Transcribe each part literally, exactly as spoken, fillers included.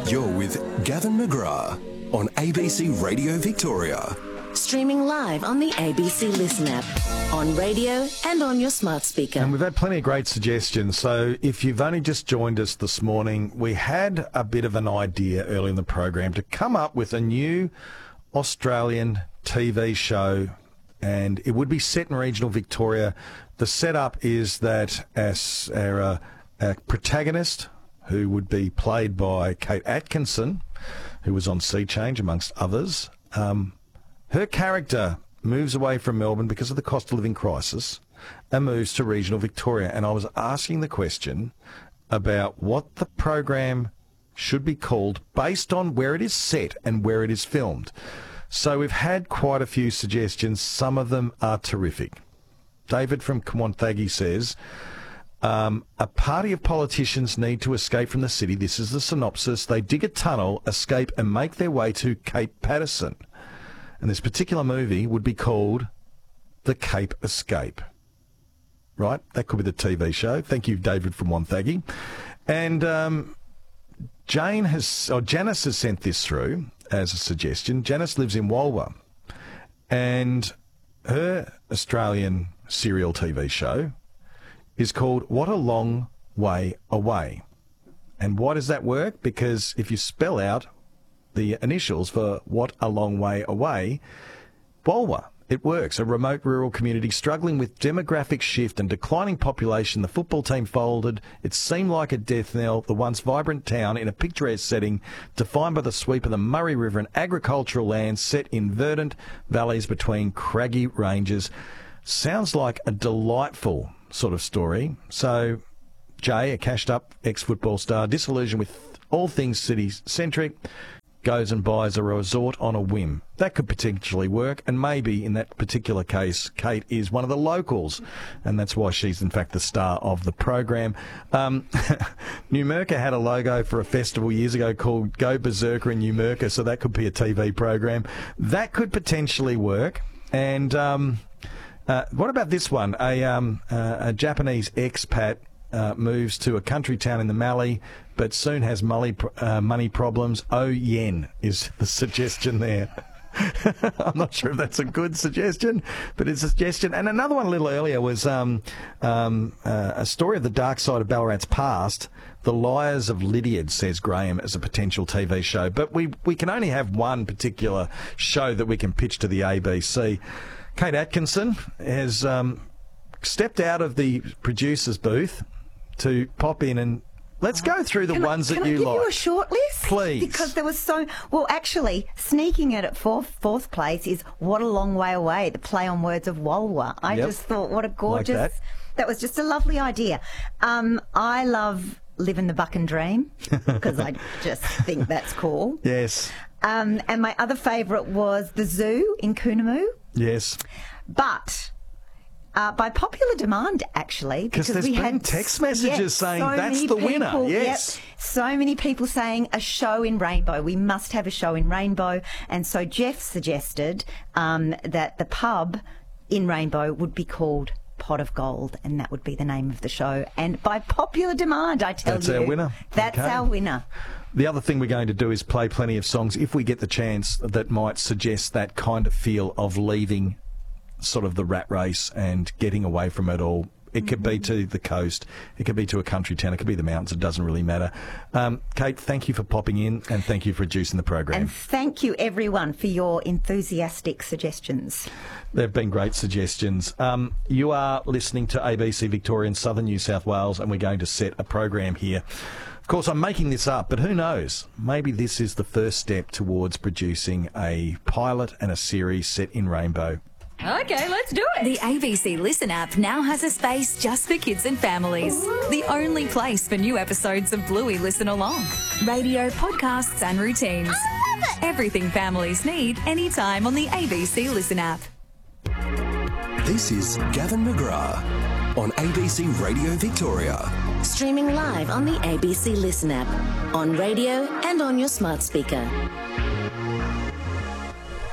You're with Gavin McGrath on A B C Radio Victoria. Streaming live on the A B C Listen app, on radio and on your smart speaker. And we've had plenty of great suggestions. So if you've only just joined us this morning, we had a bit of an idea early in the program to come up with a new Australian T V show, and it would be set in regional Victoria. The setup is that as our, uh, our protagonist, who would be played by Kate Atkinson, who was on Sea Change, amongst others, um, her character moves away from Melbourne because of the cost of living crisis and moves to regional Victoria. And I was asking the question about what the program should be called based on where it is set and where it is filmed. So we've had quite a few suggestions. Some of them are terrific. David from Wonthaggi says, um, a party of politicians need to escape from the city. This is the synopsis. They dig a tunnel, escape and make their way to Cape Patterson. And this particular movie would be called The Cape Escape. Right? That could be the T V show. Thank you, David from Wonthaggi. And um, Jane has, or Janice has sent this through as a suggestion. Janice lives in Walwa. And her Australian serial T V show is called What a Long Way Away. And why does that work? Because if you spell out the initials for What a Long Way Away, Walwa. It works. A remote rural community struggling with demographic shift and declining population. The football team folded. It seemed like a death knell. The once vibrant town in a picturesque setting defined by the sweep of the Murray River and agricultural lands set in verdant valleys between craggy ranges. Sounds like a delightful sort of story. So Jay, a cashed-up ex-football star, disillusioned with all things city-centric, goes and buys a resort on a whim. That could potentially work, and maybe in that particular case, Kate is one of the locals, and that's why she's in fact the star of the program. Um, Numurkah had a logo for a festival years ago called Go Berserker in Numurkah, so that could be a T V program. That could potentially work. And um, uh, what about this one? A, um, uh, a Japanese expat Uh, moves to a country town in the Mallee, but soon has money, uh, money problems. Oh, yen is the suggestion there. I'm not sure if that's a good suggestion, but it's a suggestion. And another one a little earlier was um, um, uh, a story of the dark side of Ballarat's past. The Liars of Lydiard, says Graham, as a potential T V show. But we, we can only have one particular show that we can pitch to the A B C. Kate Atkinson has um, stepped out of the producer's booth to pop in and let's go through the can ones I, that can you I give like. you a short list? Please. Because there was so... Well, actually, sneaking it at fourth, fourth place is What a Long Way Away, the play on words of Walwa. I Yep. just thought, what a gorgeous... Like that. that. was just a lovely idea. Um, I love Live in the Buck and Dream because I just think that's cool. Yes. Um, and my other favourite was The Zoo in Coonamoo. Yes. But... Uh, by popular demand, actually, because there's we been had text messages yep, saying so that's many the people, winner. Yes, yep, so many people saying a show in Rainbow. We must have a show in Rainbow, and so Jeff suggested um, that the pub in Rainbow would be called Pot of Gold, and that would be the name of the show. And by popular demand, I tell That's you, our winner. That's Okay. our winner. The other thing we're going to do is play plenty of songs, if we get the chance, that might suggest that kind of feel of leaving sort of the rat race and getting away from it all. It could be to the coast, it could be to a country town, it could be the mountains, it doesn't really matter. Um, Kate, thank you for popping in and thank you for producing the program. And thank you, everyone, for your enthusiastic suggestions. They've been great suggestions. Um, you are listening to A B C Victoria in Southern New South Wales, and we're going to set a program here. Of course, I'm making this up, but who knows? Maybe this is the first step towards producing a pilot and a series set in Rainbow. Okay, let's do it. The A B C Listen app now has a space just for kids and families. The only place for new episodes of Bluey Listen Along. Radio, podcasts and routines. I love it. Everything families need anytime on the A B C Listen app. This is Gavin McGrath on A B C Radio Victoria. Streaming live on the A B C Listen app, on radio and on your smart speaker.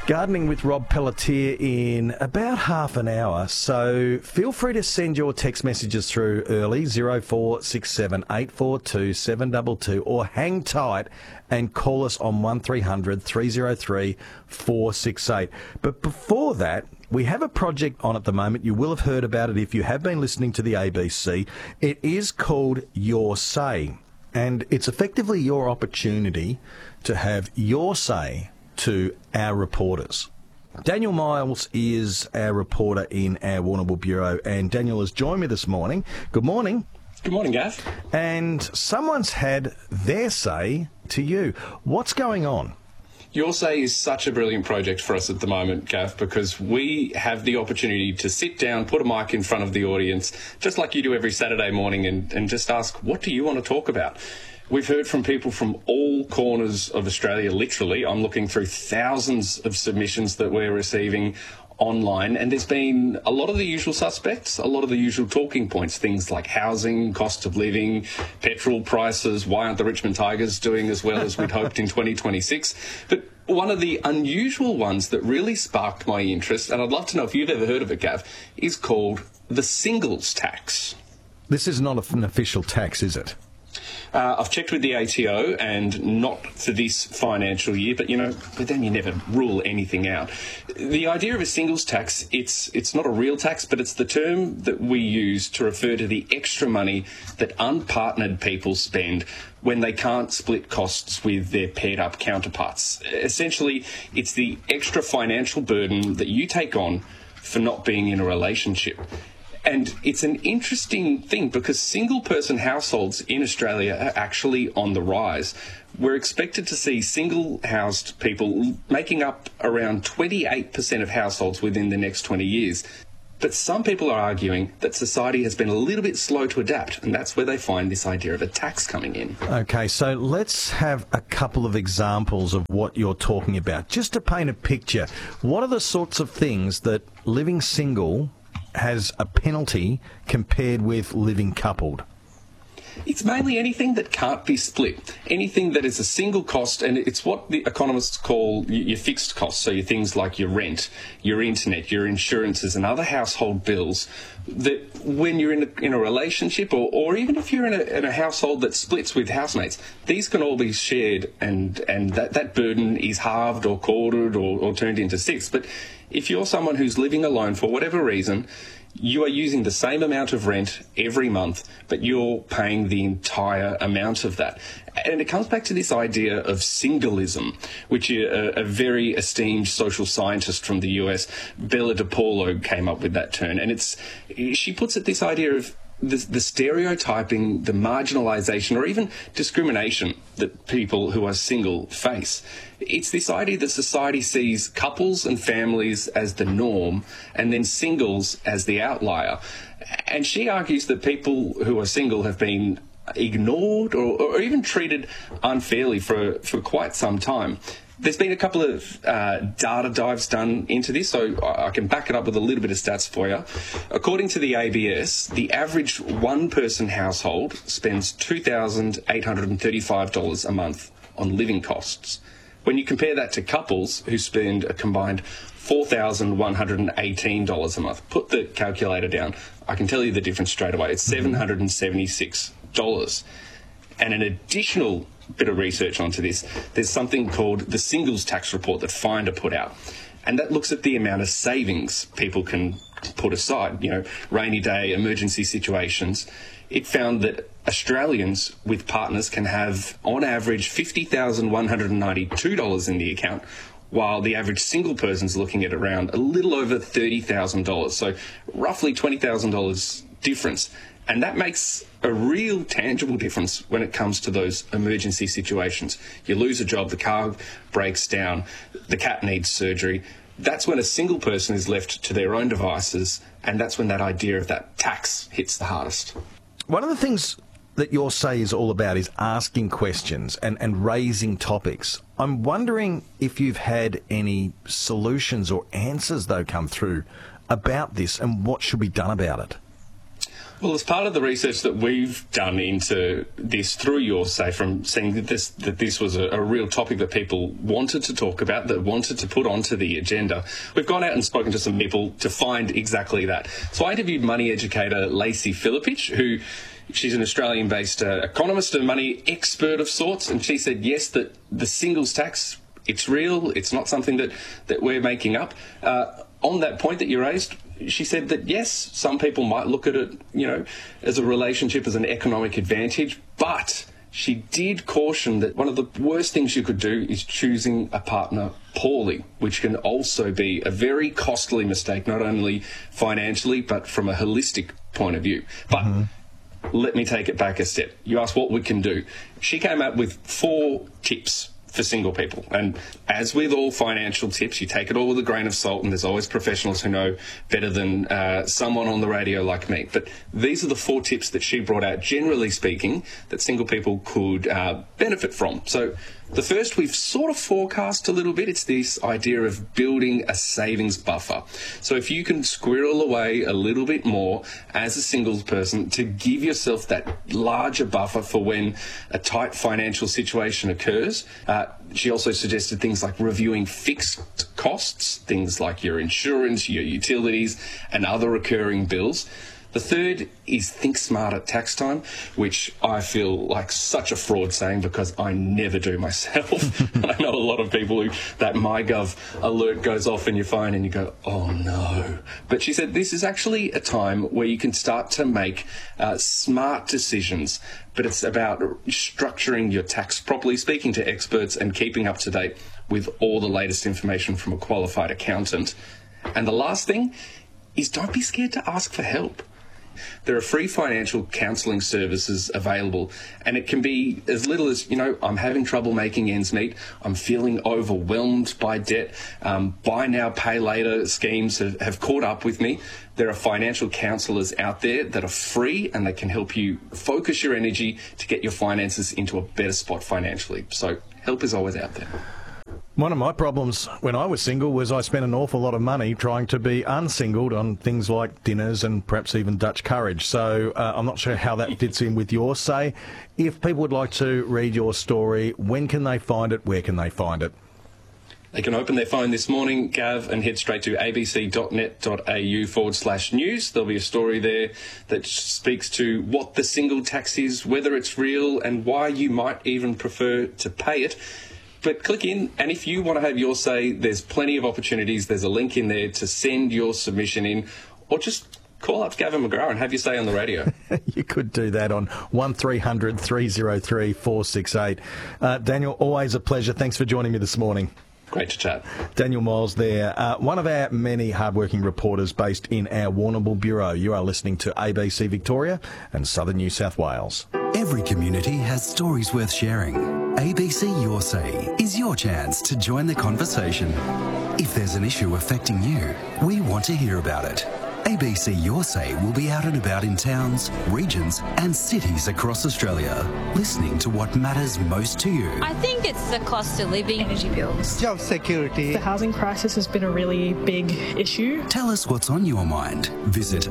Gardening with Rob Pelletier in about half an hour, so feel free to send your text messages through early, zero four six seven eight four two seven two two, or hang tight and call us on one three hundred three oh three four six eight. But before that, we have a project on at the moment. You will have heard about it if you have been listening to the A B C. It is called Your Say, and it's effectively your opportunity to have your say to our reporters. Daniel Miles is our reporter in our Warrnambool Bureau, and Daniel has joined me this morning. Good morning. Good morning, Gav. And someone's had their say to you. What's going on? Your Say is such a brilliant project for us at the moment, Gav, because we have the opportunity to sit down, put a mic in front of the audience, just like you do every Saturday morning, and, and just ask, what do you want to talk about? We've heard from people from all corners of Australia, literally. I'm looking through thousands of submissions that we're receiving online, and there's been a lot of the usual suspects, a lot of the usual talking points, things like housing, cost of living, petrol prices, why aren't the Richmond Tigers doing as well as we'd hoped in twenty twenty-six? But one of the unusual ones that really sparked my interest, and I'd love to know if you've ever heard of it, Gav, is called the singles tax. This is not an official tax, is it? Uh, I've checked with the A T O, and not for this financial year, but, you know, but then you never rule anything out. The idea of a singles tax, it's it's not a real tax, but it's the term that we use to refer to the extra money that unpartnered people spend when they can't split costs with their paired-up counterparts. Essentially, it's the extra financial burden that you take on for not being in a relationship. And it's an interesting thing because single-person households in Australia are actually on the rise. We're expected to see single-housed people making up around twenty-eight percent of households within the next twenty years. But some people are arguing that society has been a little bit slow to adapt, and that's where they find this idea of a tax coming in. Okay, so let's have a couple of examples of what you're talking about. Just to paint a picture, what are the sorts of things that living single has a penalty compared with living coupled? It's mainly anything that can't be split, anything that is a single cost, and it's what the economists call your fixed costs, so your things like your rent, your internet, your insurances and other household bills, that when you're in a, in a relationship, or, or even if you're in a, in a household that splits with housemates, these can all be shared, and, and that, that burden is halved or quartered or, or turned into six. But if you're someone who's living alone for whatever reason, you are using the same amount of rent every month, but you're paying the entire amount of that. And it comes back to this idea of singleism, which a, a very esteemed social scientist from the U S, Bella DePaulo, came up with that term. And it's she puts it this idea of the, the stereotyping, the marginalisation, or even discrimination that people who are single face. It's this idea that society sees couples and families as the norm and then singles as the outlier. And she argues that people who are single have been ignored or, or even treated unfairly for, for quite some time. There's been a couple of uh, data dives done into this, so I can back it up with a little bit of stats for you. According to the A B S, the average one-person household spends two thousand eight hundred thirty-five dollars a month on living costs. When you compare that to couples who spend a combined four thousand one hundred eighteen dollars a month, put the calculator down, I can tell you the difference straight away. It's seven hundred seventy-six dollars. And an additional bit of research onto this, there's something called the Singles Tax Report that Finder put out. And that looks at the amount of savings people can put aside, you know, rainy day, emergency situations. It found that Australians with partners can have, on average, fifty thousand one hundred ninety-two dollars in the account, while the average single person's looking at around a little over thirty thousand dollars. So roughly twenty thousand dollars difference. And that makes a real tangible difference when it comes to those emergency situations. You lose a job, the car breaks down, the cat needs surgery. That's when a single person is left to their own devices, and that's when that idea of that tax hits the hardest. One of the things that Your Say is all about is asking questions and, and raising topics. I'm wondering if you've had any solutions or answers, though, come through about this and what should be done about it. Well, as part of the research that we've done into this through Your Say, from seeing that this, that this was a, a real topic that people wanted to talk about, that wanted to put onto the agenda, we've gone out and spoken to some people to find exactly that. So I interviewed money educator Lacey Philippich, who she's an Australian-based uh, economist and money expert of sorts, and she said, yes, that the singles tax, it's real, it's not something that, that we're making up. Uh, on that point that you raised, she said that, yes, some people might look at it, you know, as a relationship, as an economic advantage, but she did caution that one of the worst things you could do is choosing a partner poorly, which can also be a very costly mistake, not only financially, but from a holistic point of view. But mm-hmm. let me take it back a step. You asked what we can do. She came out with four tips for single people. And as with all financial tips, you take it all with a grain of salt, and there's always professionals who know better than uh, someone on the radio like me. But these are the four tips that she brought out, generally speaking, that single people could uh, benefit from. So the first we've sort of forecast a little bit. It's this idea of building a savings buffer. So if you can squirrel away a little bit more as a singles person to give yourself that larger buffer for when a tight financial situation occurs. Uh, she also suggested things like reviewing fixed costs, things like your insurance, your utilities, and other recurring bills. The third is think smart at tax time, which I feel like such a fraud saying because I never do myself. I know a lot of people who that MyGov alert goes off in your phone and you go, oh no. But she said this is actually a time where you can start to make uh, smart decisions, but it's about structuring your tax properly, speaking to experts and keeping up to date with all the latest information from a qualified accountant. And the last thing is don't be scared to ask for help. There are free financial counselling services available, and it can be as little as, you know, I'm having trouble making ends meet, I'm feeling overwhelmed by debt, um, buy now, pay later schemes have, have caught up with me. There are financial counsellors out there that are free, and they can help you focus your energy to get your finances into a better spot financially. So help is always out there. One of my problems when I was single was I spent an awful lot of money trying to be unsingled on things like dinners and perhaps even Dutch courage. So uh, I'm not sure how that fits in with your say. If people would like to read your story, when can they find it? Where can they find it? They can open their phone this morning, Gav, and head straight to abc.net.au forward slash news. There'll be a story there that speaks to what the single tax is, whether it's real, and why you might even prefer to pay it. But click in, and if you want to have your say, there's plenty of opportunities. There's a link in there to send your submission in, or just call up Gavin McGrath and have your say on the radio. You could do that on one three hundred three oh three four six eight. Uh, Daniel, always a pleasure. Thanks for joining me this morning. Great to chat. Daniel Miles there, uh, one of our many hardworking reporters based in our Warrnambool Bureau. You are listening to A B C Victoria and Southern New South Wales. Every community has stories worth sharing. A B C Your Say is your chance to join the conversation. If there's an issue affecting you, we want to hear about it. A B C Your Say will be out and about in towns, regions and cities across Australia, listening to what matters most to you. I think it's the cost of living, energy bills, job security. The housing crisis has been a really big issue. Tell us what's on your mind. Visit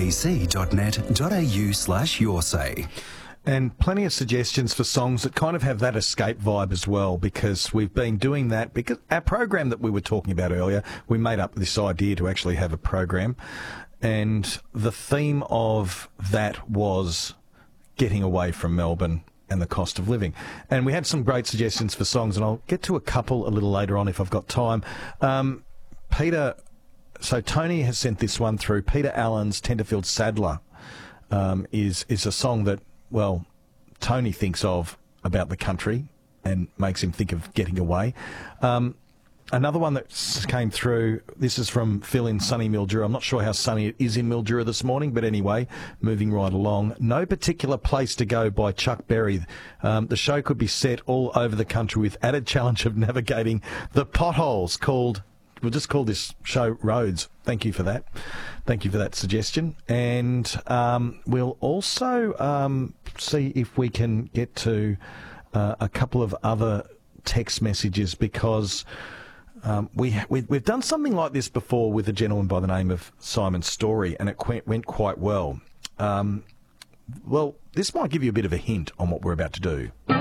abc.net.au slash your say. And plenty of suggestions for songs that kind of have that escape vibe as well, because we've been doing that. Because our program that we were talking about earlier, we made up this idea to actually have a program. And the theme of that was getting away from Melbourne and the cost of living. And we had some great suggestions for songs, and I'll get to a couple a little later on if I've got time. Um, Peter, so Tony has sent this one through. Peter Allen's Tenterfield Saddler um, is is a song that, well, Tony thinks of about the country and makes him think of getting away. Um, another one that came through, this is from Phil in sunny Mildura. I'm not sure how sunny it is in Mildura this morning, but anyway, moving right along. No Particular Place to Go by Chuck Berry. Um, the show could be set all over the country with added challenge of navigating the potholes called... We'll just call this show Roads. Thank you for that. Thank you for that suggestion. And um, we'll also um, see if we can get to uh, a couple of other text messages, because um, we, we, we've done something like this before with a gentleman by the name of Simon Story, and it qu- went quite well. Um, well, this might give you a bit of a hint on what we're about to do.